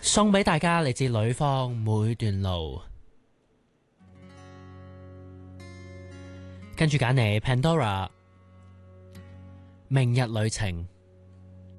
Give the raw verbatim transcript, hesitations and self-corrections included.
送俾大家嚟自呂方每段路。跟住揀嚟 Pandora 明日旅程。